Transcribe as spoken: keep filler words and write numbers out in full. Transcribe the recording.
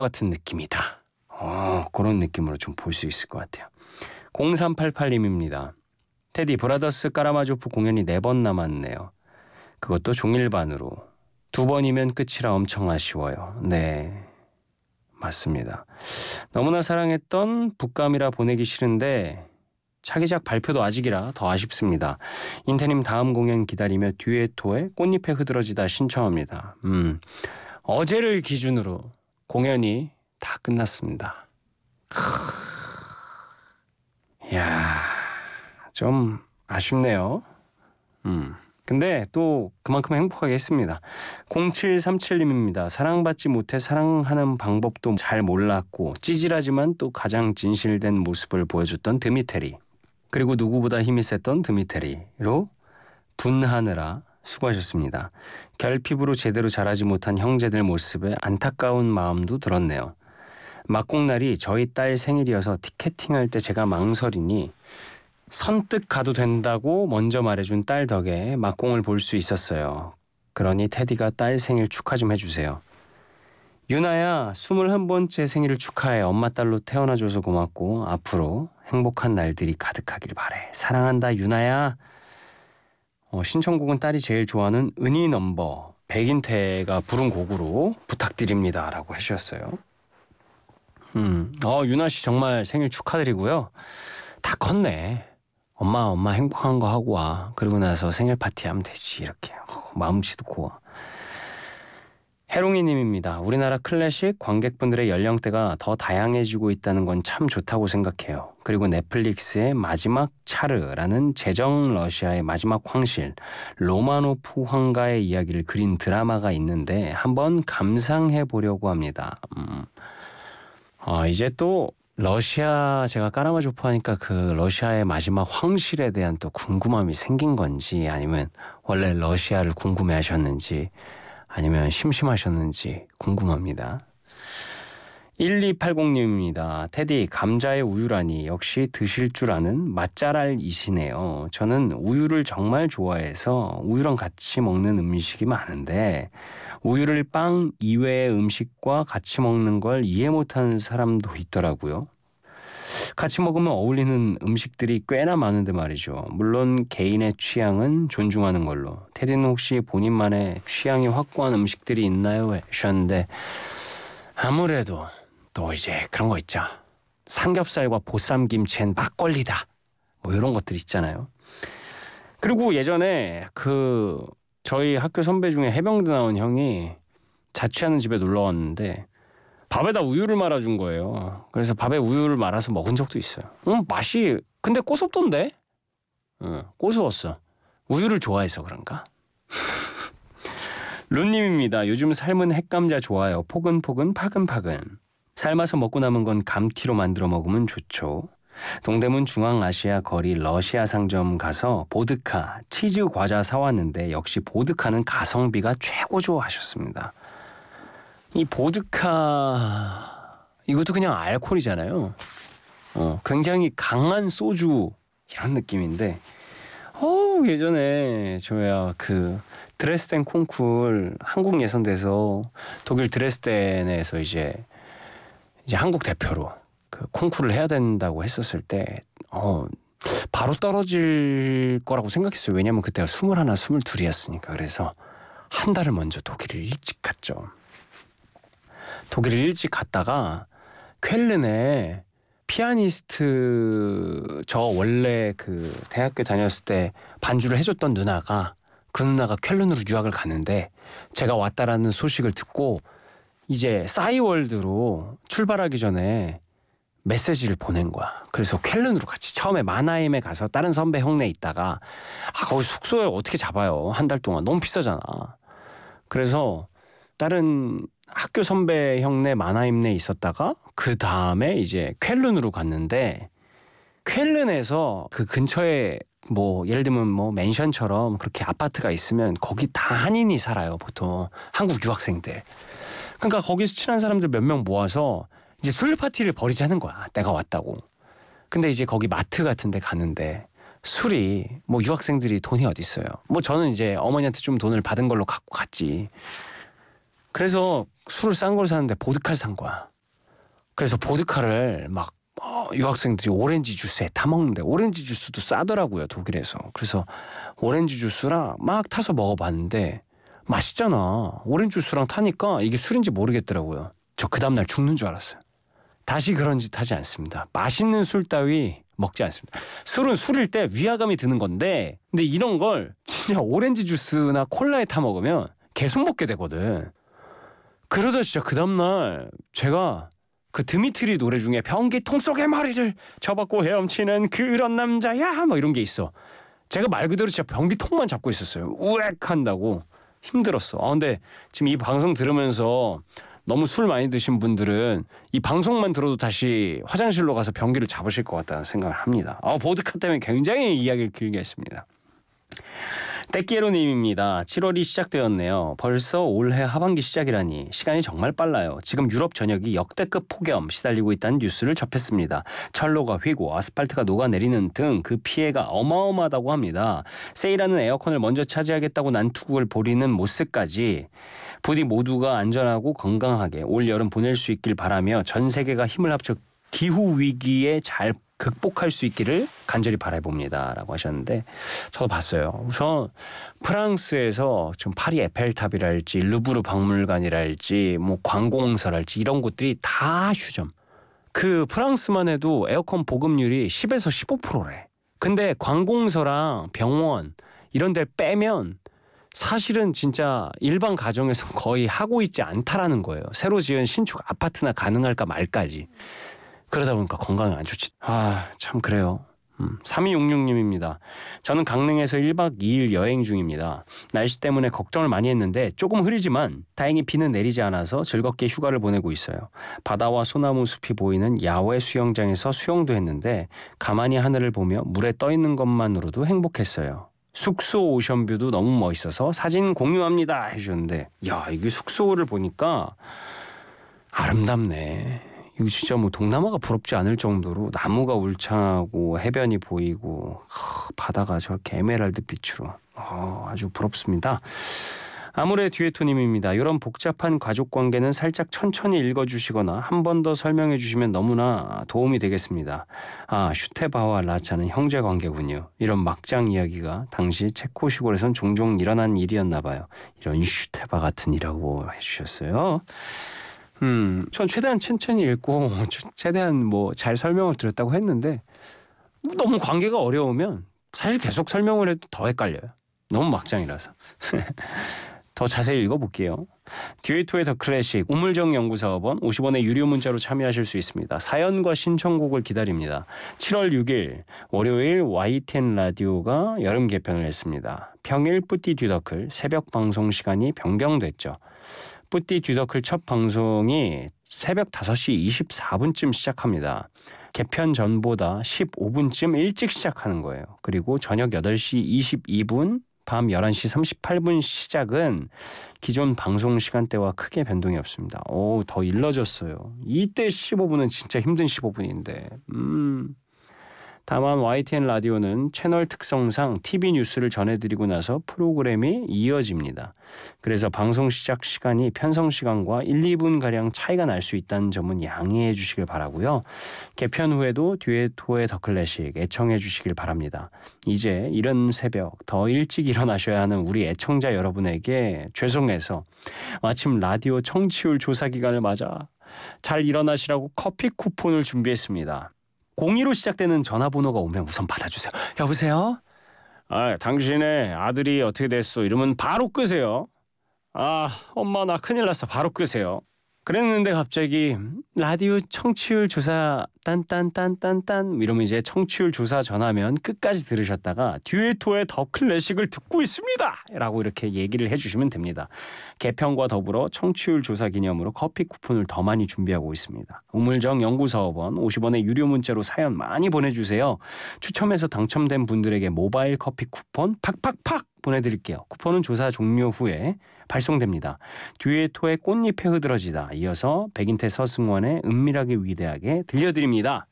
같은 느낌이다. 어, 그런 느낌으로 좀 볼 수 있을 것 같아요. 공삼팔팔님입니다. 테디, 브라더스 까라마조프 공연이 네 번 남았네요. 그것도 종일반으로. 두 번이면 끝이라 엄청 아쉬워요. 네, 맞습니다. 너무나 사랑했던 북감이라 보내기 싫은데 차기작 발표도 아직이라 더 아쉽습니다. 인태님 다음 공연 기다리며 듀에토의 꽃잎에 흐드러지다 신청합니다. 음, 어제를 기준으로 공연이 다 끝났습니다. 이야, 좀 아쉽네요. 음. 근데 또 그만큼 행복하게 했습니다. 공칠삼칠님입니다. 사랑받지 못해 사랑하는 방법도 잘 몰랐고 찌질하지만 또 가장 진실된 모습을 보여줬던 드미테리, 그리고 누구보다 힘이 셌던 드미테리로 분하느라 수고하셨습니다. 결핍으로 제대로 자라지 못한 형제들 모습에 안타까운 마음도 들었네요. 막공날이 저희 딸 생일이어서 티켓팅할 때 제가 망설이니 선뜻 가도 된다고 먼저 말해준 딸 덕에 막공을 볼 수 있었어요. 그러니 테디가 딸 생일 축하 좀 해주세요. 유나야, 스물한 번째 생일을 축하해. 엄마 딸로 태어나줘서 고맙고 앞으로 행복한 날들이 가득하길 바래. 사랑한다 유나야. 어, 신청곡은 딸이 제일 좋아하는 은희 넘버 백인태가 부른 곡으로 부탁드립니다 라고 해주셨어요. 음, 어, 유나씨 정말 생일 축하드리고요. 다 컸네. 엄마 엄마 행복한 거 하고 와. 그러고 나서 생일 파티 하면 되지. 이렇게 어, 마음씨도 고와. 해롱이님입니다. 우리나라 클래식 관객분들의 연령대가 더 다양해지고 있다는 건 참 좋다고 생각해요. 그리고 넷플릭스의 마지막 차르라는 제정 러시아의 마지막 황실 로마노프 황가의 이야기를 그린 드라마가 있는데 한번 감상해 보려고 합니다. 음. 아, 이제 또 러시아, 제가 까라마조프 하니까 그 러시아의 마지막 황실에 대한 또 궁금함이 생긴 건지, 아니면 원래 러시아를 궁금해 하셨는지, 아니면 심심하셨는지 궁금합니다. 일이팔공님입니다. 테디, 감자에 우유라니 역시 드실 줄 아는 맛잘알이시네요. 저는 우유를 정말 좋아해서 우유랑 같이 먹는 음식이 많은데 우유를 빵 이외의 음식과 같이 먹는 걸 이해 못하는 사람도 있더라고요. 같이 먹으면 어울리는 음식들이 꽤나 많은데 말이죠. 물론 개인의 취향은 존중하는 걸로. 테디는 혹시 본인만의 취향이 확고한 음식들이 있나요? 하셨는데 아무래도 또 이제 그런 거 있죠. 삼겹살과 보쌈김치엔 막걸리다. 뭐 이런 것들 있잖아요. 그리고 예전에 그 저희 학교 선배 중에 해병대 나온 형이 자취하는 집에 놀러 왔는데 밥에다 우유를 말아준 거예요. 그래서 밥에 우유를 말아서 먹은 적도 있어요. 음, 맛이 근데 꼬숩던데? 응, 꼬스웠어. 우유를 좋아해서 그런가? 룬님입니다. 요즘 삶은 핵감자 좋아요. 포근포근 파근파근. 삶아서 먹고 남은 건 감튀로 만들어 먹으면 좋죠. 동대문 중앙아시아 거리 러시아 상점 가서 보드카, 치즈 과자 사왔는데 역시 보드카는 가성비가 최고죠 하셨습니다. 이 보드카 이것도 그냥 알코올이잖아요. 어, 굉장히 강한 소주 이런 느낌인데 어, 예전에 저야 그 드레스덴 콩쿨 한국 예선돼서 독일 드레스덴에서 이제 이제 한국 대표로 그 콩쿨을 해야 된다고 했었을 때 어, 바로 떨어질 거라고 생각했어요. 왜냐면 그때가 스물하나, 스물둘이었으니까. 그래서 한 달을 먼저 독일을 일찍 갔죠. 독일을 일찍 갔다가 쾰른에 피아니스트 저 원래 그 대학교 다녔을 때 반주를 해줬던 누나가 그 누나가 쾰른으로 유학을 갔는데 제가 왔다라는 소식을 듣고 이제 싸이월드로 출발하기 전에 메시지를 보낸 거야. 그래서 쾰른으로 같이 처음에 마나임에 가서 다른 선배 형네 있다가 아 거기 숙소를 어떻게 잡아요. 한 달 동안 너무 비싸잖아. 그래서 다른 학교 선배 형네 마나임네 있었다가 그 다음에 이제 쾰른으로 갔는데 쾰른에서 그 근처에 뭐 예를 들면 뭐 맨션처럼 그렇게 아파트가 있으면 거기 다 한인이 살아요. 보통 한국 유학생들. 그러니까 거기서 친한 사람들 몇 명 모아서 이제 술 파티를 벌이자는 거야. 내가 왔다고. 근데 이제 거기 마트 같은 데 가는데 술이 뭐 유학생들이 돈이 어디 있어요. 뭐 저는 이제 어머니한테 좀 돈을 받은 걸로 갖고 갔지. 그래서 술을 싼 걸 사는데 보드카를 산 거야. 그래서 보드카를 막 어, 유학생들이 오렌지 주스에 타먹는데 오렌지 주스도 싸더라고요 독일에서. 그래서 오렌지 주스랑 막 타서 먹어봤는데 맛있잖아. 오렌지 주스랑 타니까 이게 술인지 모르겠더라고요. 저 그 다음날 죽는 줄 알았어요. 다시 그런 짓 하지 않습니다. 맛있는 술 따위 먹지 않습니다. 술은 술일 때 위화감이 드는 건데 근데 이런 걸 진짜 오렌지 주스나 콜라에 타 먹으면 계속 먹게 되거든. 그러다 진짜 그 다음날 제가 그 드미트리 노래 중에 변기통 속의 머리를 접었고 헤엄치는 그런 남자야 뭐 이런 게 있어. 제가 말 그대로 진짜 변기통만 잡고 있었어요. 우엑 한다고 힘들었어. 아 근데 지금 이 방송 들으면서 너무 술 많이 드신 분들은 이 방송만 들어도 다시 화장실로 가서 변기를 잡으실 것 같다는 생각을 합니다. 아 보드카 때문에 굉장히 이야기를 길게 했습니다. 떼끼에로님입니다. 칠월이 시작되었네요. 벌써 올해 하반기 시작이라니 시간이 정말 빨라요. 지금 유럽 전역이 역대급 폭염 시달리고 있다는 뉴스를 접했습니다. 철로가 휘고 아스팔트가 녹아내리는 등 그 피해가 어마어마하다고 합니다. 세일하는 에어컨을 먼저 차지하겠다고 난투극을 벌이는 모습까지 부디 모두가 안전하고 건강하게 올 여름 보낼 수 있길 바라며 전 세계가 힘을 합쳐 기후 위기에 잘 극복할 수 있기를 간절히 바라봅니다. 라고 하셨는데 저도 봤어요. 우선 프랑스에서 지금 파리 에펠탑이랄지 루브르 박물관이랄지 뭐 관공서랄지 이런 곳들이 다 휴점. 그 프랑스만 해도 에어컨 보급률이 십에서 십오 퍼센트래. 근데 관공서랑 병원 이런 데 빼면 사실은 진짜 일반 가정에서 거의 하고 있지 않다라는 거예요. 새로 지은 신축 아파트나 가능할까 말까지. 그러다 보니까 건강에 안 좋지. 아, 참 그래요. 음, 삼이육육님입니다. 저는 강릉에서 일박 이일 여행 중입니다. 날씨 때문에 걱정을 많이 했는데 조금 흐리지만 다행히 비는 내리지 않아서 즐겁게 휴가를 보내고 있어요. 바다와 소나무 숲이 보이는 야외 수영장에서 수영도 했는데 가만히 하늘을 보며 물에 떠 있는 것만으로도 행복했어요. 숙소 오션뷰도 너무 멋있어서 사진 공유합니다 해주셨는데 야 이게 숙소를 보니까 아름답네. 이거 진짜 뭐 동남아가 부럽지 않을 정도로 나무가 울창하고 해변이 보이고 하, 바다가 저렇게 에메랄드 빛으로 어, 아주 부럽습니다. 아무래 듀에토님입니다. 이런 복잡한 가족관계는 살짝 천천히 읽어주시거나 한 번 더 설명해 주시면 너무나 도움이 되겠습니다. 아 슈테바와 라차는 형제관계군요. 이런 막장 이야기가 당시 체코 시골에선 종종 일어난 일이었나 봐요. 이런 슈테바 같은 이라고 해주셨어요. 음, 전 최대한 천천히 읽고 최대한 뭐 잘 설명을 드렸다고 했는데 너무 관계가 어려우면 사실 계속 설명을 해도 더 헷갈려요. 너무 막장이라서. 더 자세히 읽어볼게요. 듀에토의 더 클래식 우물정 연구사업원 오십 원의 유료 문자로 참여하실 수 있습니다. 사연과 신청곡을 기다립니다. 칠월 육일 월요일 와이티엔 라디오가 여름 개편을 했습니다. 평일 뿌띠 듀더클 새벽 방송 시간이 변경됐죠. 뿌띠 듀더클 첫 방송이 새벽 다섯 시 이십사 분쯤 시작합니다. 개편 전보다 십오 분쯤 일찍 시작하는 거예요. 그리고 저녁 여덟 시 이십이 분, 밤 열한 시 삼십팔 분 시작은 기존 방송 시간대와 크게 변동이 없습니다. 오, 더 일러졌어요. 이때 십오 분은 진짜 힘든 십오 분인데. 음... 다만 와이티엔 라디오는 채널 특성상 티비 뉴스를 전해드리고 나서 프로그램이 이어집니다. 그래서 방송 시작 시간이 편성 시간과 일, 이 분가량 차이가 날 수 있다는 점은 양해해 주시길 바라고요. 개편 후에도 듀에토의 더 클래식 애청해 주시길 바랍니다. 이제 이른 새벽 더 일찍 일어나셔야 하는 우리 애청자 여러분에게 죄송해서 마침 라디오 청취율 조사 기간을 맞아 잘 일어나시라고 커피 쿠폰을 준비했습니다. 공이로 시작되는 전화번호가 오면 우선 받아주세요. 여보세요? 아, 당신의 아들이 어떻게 됐어? 이러면 바로 끄세요. 아, 엄마 나 큰일 났어. 바로 끄세요. 그랬는데 갑자기 라디오 청취율 조사 딴딴딴딴딴 이러면 이제 청취율 조사 전화면 끝까지 들으셨다가 듀에토의 더 클래식을 듣고 있습니다 라고 이렇게 얘기를 해주시면 됩니다. 개편과 더불어 청취율 조사 기념으로 커피 쿠폰을 더 많이 준비하고 있습니다. 우물정 연구사업원 오십 원의 유료 문자로 사연 많이 보내주세요. 추첨해서 당첨된 분들에게 모바일 커피 쿠폰 팍팍팍 보내드릴게요. 쿠폰은 조사 종료 후에 발송됩니다. 듀에토의 꽃잎에 흐드러지다 이어서 백인태 서승원의 은밀하게 위대하게 들려드립니다.